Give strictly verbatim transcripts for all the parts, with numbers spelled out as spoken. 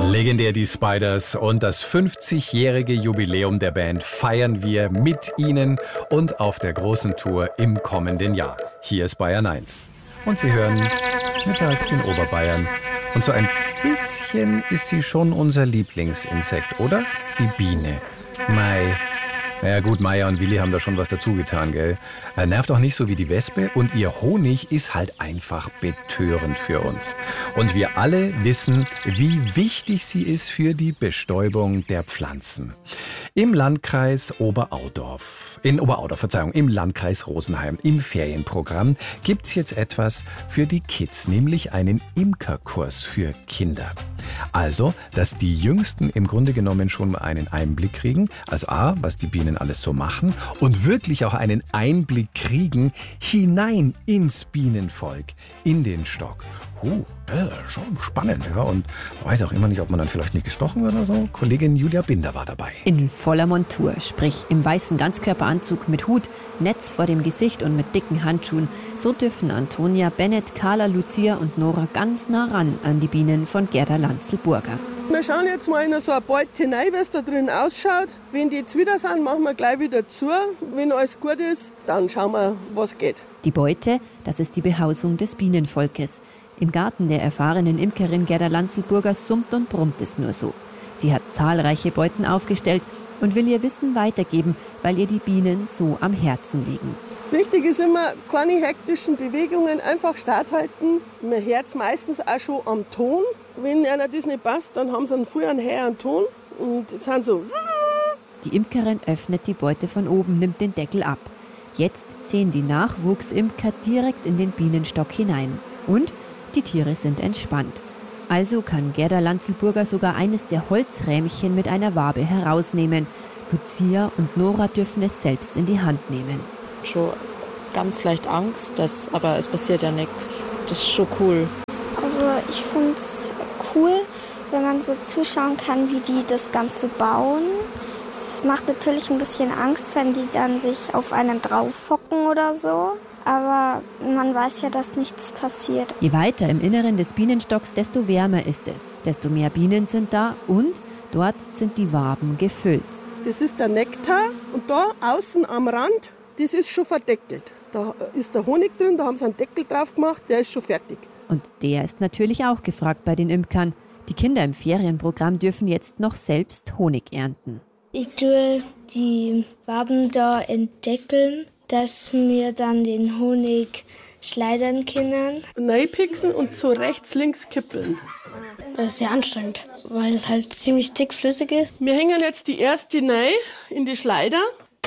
Legendär die Spiders und das fünfzigjährige Jubiläum der Band feiern wir mit ihnen und auf der großen Tour im kommenden Jahr. Hier ist Bayern eins. Und Sie hören mittags in Oberbayern. Und so ein bisschen ist sie schon unser Lieblingsinsekt, oder? Die Biene. Mei. Naja gut, Maya und Willi haben da schon was dazu getan, gell? Er nervt auch nicht so wie die Wespe und ihr Honig ist halt einfach betörend für uns. Und wir alle wissen, wie wichtig sie ist für die Bestäubung der Pflanzen. Im Landkreis Oberaudorf, in Oberaudorf, Verzeihung, im Landkreis Rosenheim, im Ferienprogramm gibt's jetzt etwas für die Kids, nämlich einen Imkerkurs für Kinder. Also, dass die Jüngsten im Grunde genommen schon mal einen Einblick kriegen, also A, was die Bienen alles so machen und wirklich auch einen Einblick kriegen hinein ins Bienenvolk, in den Stock. Huh, ja, schon spannend, ja. Und man weiß auch immer nicht, ob man dann vielleicht nicht gestochen wird oder so. Kollegin Julia Binder war dabei. In voller Montur, sprich im weißen Ganzkörperanzug mit Hut, Netz vor dem Gesicht und mit dicken Handschuhen. So dürfen Antonia, Bennett, Carla, Lucia und Nora ganz nah ran an die Bienen von Gerda Lanzelburger. Wir schauen jetzt mal in so ein Beutel hinein, wie es da drin ausschaut. Wenn die jetzt wieder sind, machen wir gleich wieder zu. Wenn alles gut ist, dann schauen wir, was geht. Die Beute, das ist die Behausung des Bienenvolkes. Im Garten der erfahrenen Imkerin Gerda Lanzelburger summt und brummt es nur so. Sie hat zahlreiche Beuten aufgestellt und will ihr Wissen weitergeben, weil ihr die Bienen so am Herzen liegen. Wichtig ist immer, keine hektischen Bewegungen, einfach Start halten. Man hört es meistens auch schon am Ton. Wenn einer das nicht passt, dann haben sie einen früheren höheren Ton und sind so. Die Imkerin öffnet die Beute von oben, nimmt den Deckel ab. Jetzt sehen die Nachwuchsimker direkt in den Bienenstock hinein. Und die Tiere sind entspannt. Also kann Gerda Lanzelburger sogar eines der Holzrähmchen mit einer Wabe herausnehmen. Lucia und Nora dürfen es selbst in die Hand nehmen. Schon ganz leicht Angst, das, aber es passiert ja nichts. Das ist schon cool. Also ich finde es cool, wenn man so zuschauen kann, wie die das Ganze bauen. Es macht natürlich ein bisschen Angst, wenn die dann sich auf einen draufhocken oder so. Aber man weiß ja, dass nichts passiert. Je weiter im Inneren des Bienenstocks, desto wärmer ist es. Desto mehr Bienen sind da und dort sind die Waben gefüllt. Das ist der Nektar und da außen am Rand, das ist schon verdeckelt. Da ist der Honig drin, da haben sie einen Deckel drauf gemacht, der ist schon fertig. Und der ist natürlich auch gefragt bei den Imkern. Die Kinder im Ferienprogramm dürfen jetzt noch selbst Honig ernten. Ich tue die Waben da entdeckeln, dass wir dann den Honig schleudern können. Reinpixen und so rechts, links kippeln. Das ist sehr anstrengend, weil es halt ziemlich dickflüssig ist. Wir hängen jetzt die erste rein in die Schleider.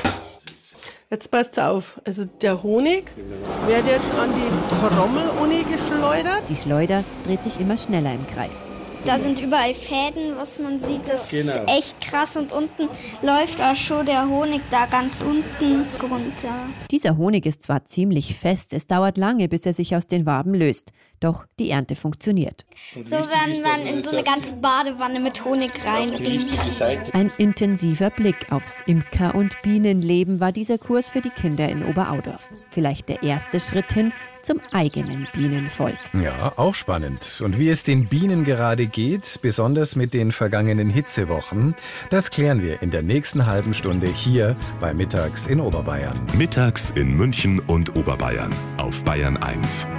Jetzt passt auf, also der Honig wird jetzt an die Trommel geschleudert. Die Schleuder dreht sich immer schneller im Kreis. Da sind überall Fäden, was man sieht, das genau. ist echt krass. Und unten läuft auch schon der Honig da ganz unten runter. Dieser Honig ist zwar ziemlich fest, es dauert lange, bis er sich aus den Waben löst. Doch die Ernte funktioniert. So, wenn man in so eine ganze Badewanne mit Honig reinriecht. Ein intensiver Blick aufs Imker- und Bienenleben war dieser Kurs für die Kinder in Oberaudorf. Vielleicht der erste Schritt hin zum eigenen Bienenvolk. Ja, auch spannend. Und wie es den Bienen gerade geht, besonders mit den vergangenen Hitzewochen, das klären wir in der nächsten halben Stunde hier bei Mittags in Oberbayern. Mittags in München und Oberbayern auf Bayern eins.